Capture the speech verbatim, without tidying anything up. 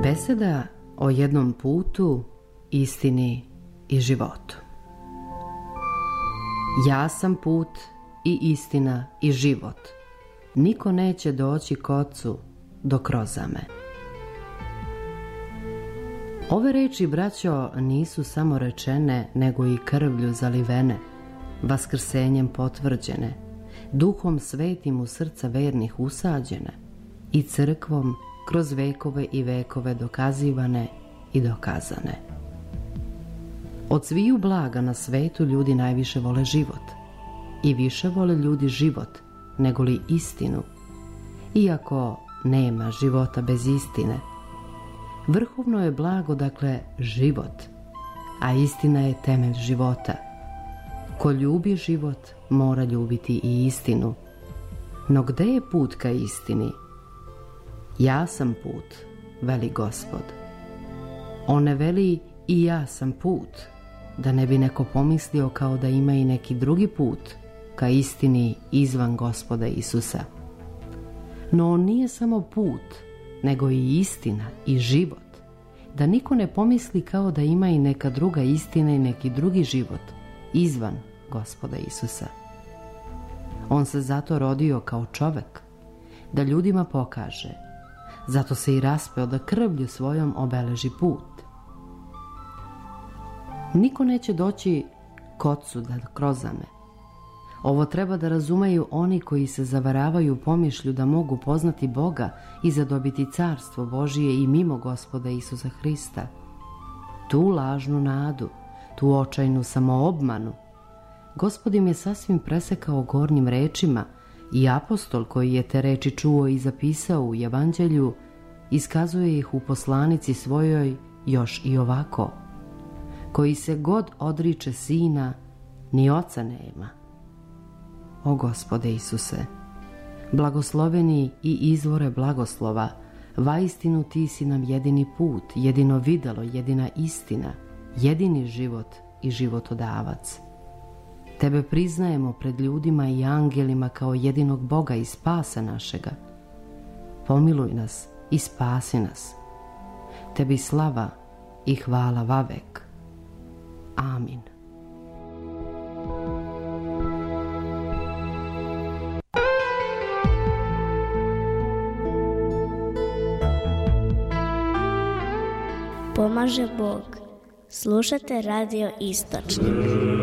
Beseda o jednom putu, istini i životu. Ja sam put i istina i život. Niko neće doći k Ocu dok roza me. Ove reči, braćo, nisu samo rečene, nego i krvlju zalivene, vaskrsenjem potvrđene, Duhom Svetim u srca vernih usađene i crkvom kroz vekove i vekove dokazivane i dokazane. Od sviju blaga na svetu ljudi najviše vole život i više vole ljudi život nego li istinu, iako nema života bez istine. Vrhovno je blago, dakle, život, a istina je temelj života. Ko ljubi život, mora ljubiti i istinu. No gde je put ka istini? Ja sam put, veli Gospod. On ne veli i ja sam put, da ne bi neko pomislio kao da ima i neki drugi put ka istini izvan Gospoda Isusa. No on nije samo put, nego i istina i život, da niko ne pomisli kao da ima i neka druga istina i neki drugi život izvan Gospoda Isusa. On se zato rodio kao čovek, da ljudima pokaže, zato se i raspeo da krvlju svojom obeleži put. Niko neće doći k Ocu da krozame. Ovo treba da razumeju oni koji se zavaravaju pomišlju da mogu poznati Boga i zadobiti carstvo Božije i mimo Gospoda Isusa Hrista. Tu lažnu nadu, tu očajnu samoobmanu, Gospod im je sasvim presekao gornjim rečima i apostol koji je te reči čuo i zapisao u Evanđelju iskazuje ih u poslanici svojoj još i ovako: koji se god odriče Sina, ni Oca nema. O Gospode Isuse, blagosloveni i izvore blagoslova, vaistinu ti si nam jedini put, jedino videlo, jedina istina, jedini život i životodavac. Tebe priznajemo pred ljudima i angelima kao jedinog Boga i spasa našega. Pomiluj nas i spasi nas. Tebi slava i hvala vavek. Amin. Pomaže Bog. Slušate Radio Istočni.